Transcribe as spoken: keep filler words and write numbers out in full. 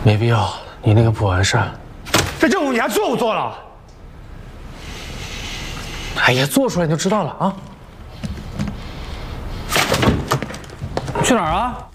没必要，你那个不完善。 这任务你还做不做了？ 哎呀，做出来你就知道了啊。去哪儿啊？